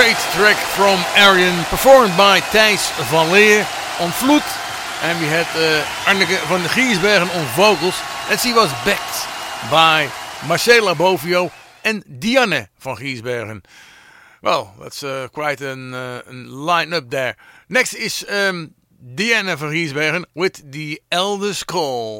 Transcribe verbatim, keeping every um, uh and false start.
great track from Arian, performed by Thijs van Leer on flute, and we had uh, Arneke van Giersbergen on vocals, and she was backed by Marcela Bovio and Dianne van Giersbergen. Well, that's uh, quite an, uh, an line-up there. Next is um, Dianne van Giersbergen with The Eldest Call.